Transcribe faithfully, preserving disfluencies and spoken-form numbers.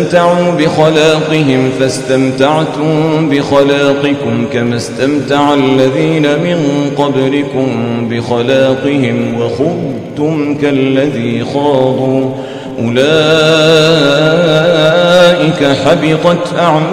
استمتعوا بخلاقهم فاستمتعتم بخلاقكم كما استمتع الذين من قبلكم بخلاقهم وخضتم كالذي خاضوا أولئك حبطت أعمالهم